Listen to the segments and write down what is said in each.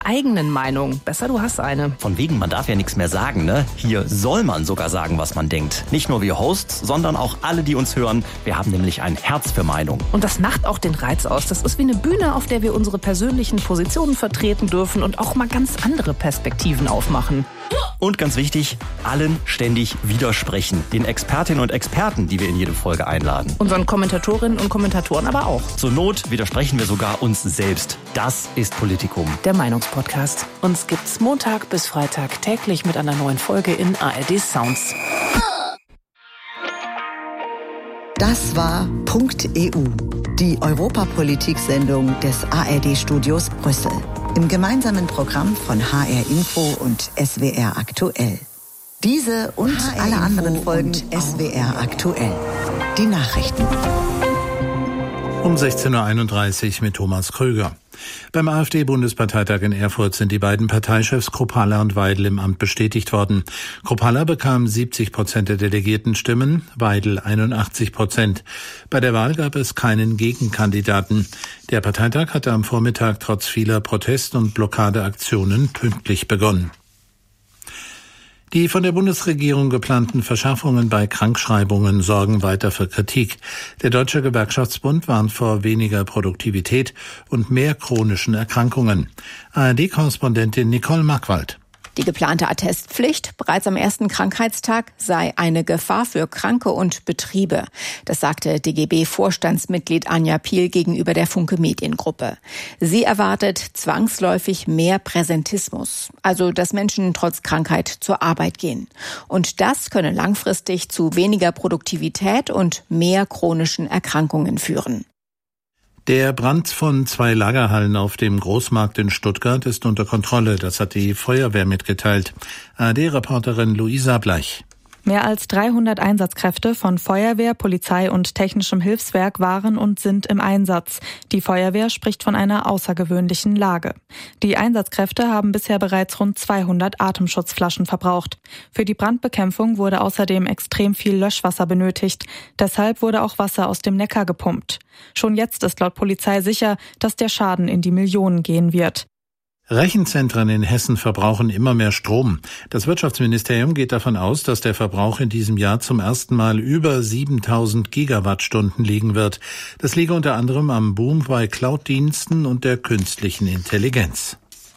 eigenen Meinung. Besser, du hast eine. Von wegen, man darf ja nichts mehr sagen, ne? Hier soll man sogar sagen, was man denkt. Nicht nur wir Hosts, sondern auch alle, die uns hören. Wir haben nämlich ein Herz für Meinung. Und das macht auch den Reiz aus. Das ist wie eine Bühne, auf der wir unsere persönlichen Positionen vertreten dürfen und auch mal ganz andere Perspektiven aufmachen. Und ganz wichtig, allen ständig widersprechen. Den Expertinnen und Experten, die wir in jede Folge einladen. Unseren Kommentatorinnen und Kommentatoren aber auch. Zur Not widersprechen wir sogar uns selbst. Das ist Politikum. Der Meinungspodcast. Uns gibt's Montag bis Freitag täglich mit einer neuen Folge in ARD Sounds. Das war .eu, die Europapolitik-Sendung des ARD-Studios Brüssel. Im gemeinsamen Programm von HR Info und SWR Aktuell. Diese und alle anderen Folgen SWR Aktuell. Die Nachrichten. Um 16.31 Uhr mit Thomas Krüger. Beim AfD-Bundesparteitag in Erfurt sind die beiden Parteichefs Kruppalla und Weidel im Amt bestätigt worden. Kruppalla bekam 70% der Delegiertenstimmen, Weidel 81%. Bei der Wahl gab es keinen Gegenkandidaten. Der Parteitag hatte am Vormittag trotz vieler Protest- und Blockadeaktionen pünktlich begonnen. Die von der Bundesregierung geplanten Verschärfungen bei Krankschreibungen sorgen weiter für Kritik. Der Deutsche Gewerkschaftsbund warnt vor weniger Produktivität und mehr chronischen Erkrankungen. ARD-Korrespondentin Nicole Markwald. Die geplante Attestpflicht bereits am ersten Krankheitstag sei eine Gefahr für Kranke und Betriebe. Das sagte DGB-Vorstandsmitglied Anja Piel gegenüber der Funke Mediengruppe. Sie erwartet zwangsläufig mehr Präsentismus, also dass Menschen trotz Krankheit zur Arbeit gehen. Und das könne langfristig zu weniger Produktivität und mehr chronischen Erkrankungen führen. Der Brand von 2 Lagerhallen auf dem Großmarkt in Stuttgart ist unter Kontrolle. Das hat die Feuerwehr mitgeteilt. ARD-Reporterin Luisa Bleich. Mehr als 300 Einsatzkräfte von Feuerwehr, Polizei und technischem Hilfswerk waren und sind im Einsatz. Die Feuerwehr spricht von einer außergewöhnlichen Lage. Die Einsatzkräfte haben bisher bereits rund 200 Atemschutzflaschen verbraucht. Für die Brandbekämpfung wurde außerdem extrem viel Löschwasser benötigt. Deshalb wurde auch Wasser aus dem Neckar gepumpt. Schon jetzt ist laut Polizei sicher, dass der Schaden in die Millionen gehen wird. Rechenzentren in Hessen verbrauchen immer mehr Strom. Das Wirtschaftsministerium geht davon aus, dass der Verbrauch in diesem Jahr zum ersten Mal über 7.000 Gigawattstunden liegen wird. Das liege unter anderem am Boom bei Cloud-Diensten und der künstlichen Intelligenz.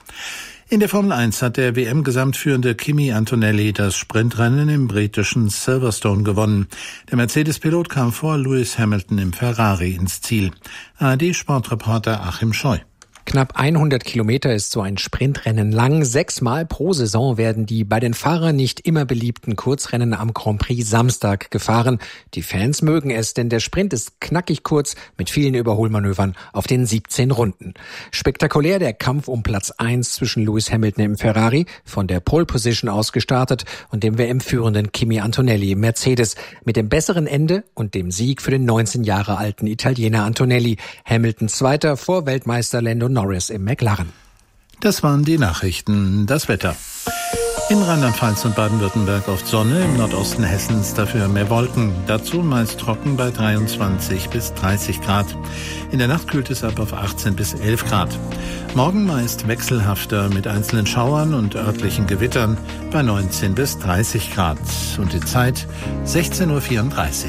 In der Formel 1 hat der WM-Gesamtführende Kimi Antonelli das Sprintrennen im britischen Silverstone gewonnen. Der Mercedes-Pilot kam vor Lewis Hamilton im Ferrari ins Ziel. ARD-Sportreporter Achim Scheu. Knapp 100 Kilometer ist so ein Sprintrennen lang. 6-mal pro Saison werden die bei den Fahrern nicht immer beliebten Kurzrennen am Grand Prix Samstag gefahren. Die Fans mögen es, denn der Sprint ist knackig kurz mit vielen Überholmanövern auf den 17 Runden. Spektakulär der Kampf um Platz 1 zwischen Lewis Hamilton im Ferrari, von der Pole Position aus gestartet, und dem WM-führenden Kimi Antonelli im Mercedes. Mit dem besseren Ende und dem Sieg für den 19 Jahre alten Italiener Antonelli. Hamilton Zweiter vor Weltmeister Lando Norris im McLaren. Das waren die Nachrichten. Das Wetter. In Rheinland-Pfalz und Baden-Württemberg oft Sonne, im Nordosten Hessens dafür mehr Wolken. Dazu meist trocken bei 23 bis 30 Grad. In der Nacht kühlt es ab auf 18 bis 11 Grad. Morgen meist wechselhafter mit einzelnen Schauern und örtlichen Gewittern bei 19 bis 30 Grad. Und die Zeit 16.34 Uhr.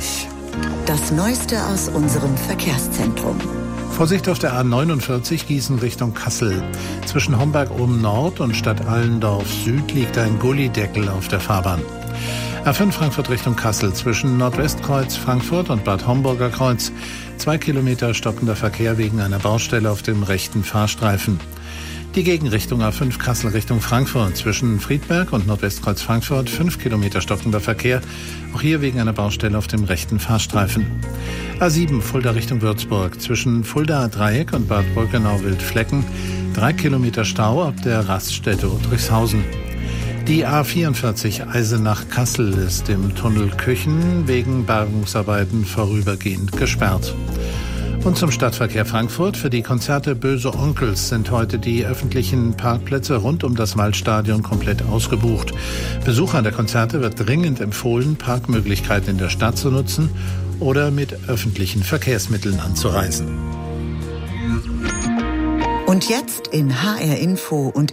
Das Neueste aus unserem Verkehrszentrum. Vorsicht auf der A49 Gießen Richtung Kassel. Zwischen Homberg-Oben-Nord und Stadt-Allendorf-Süd liegt ein Gullideckel auf der Fahrbahn. A5 Frankfurt Richtung Kassel. Zwischen Nordwestkreuz Frankfurt und Bad Homburger Kreuz 2 Kilometer stockender Verkehr wegen einer Baustelle auf dem rechten Fahrstreifen. Die Gegenrichtung A5 Kassel Richtung Frankfurt. Zwischen Friedberg und Nordwestkreuz Frankfurt 5 Kilometer stockender Verkehr. Auch hier wegen einer Baustelle auf dem rechten Fahrstreifen. A7 Fulda Richtung Würzburg. Zwischen Fulda Dreieck und Bad Brückenau-Wildflecken 3 Kilometer Stau ab der Raststätte Udrickhausen. Die A44 Eisenach-Kassel ist im Tunnel Küchen wegen Bergungsarbeiten vorübergehend gesperrt. Und zum Stadtverkehr Frankfurt. Für die Konzerte Böse Onkels sind heute die öffentlichen Parkplätze rund um das Waldstadion komplett ausgebucht. Besuchern der Konzerte wird dringend empfohlen, Parkmöglichkeiten in der Stadt zu nutzen oder mit öffentlichen Verkehrsmitteln anzureisen. Und jetzt in HR Info und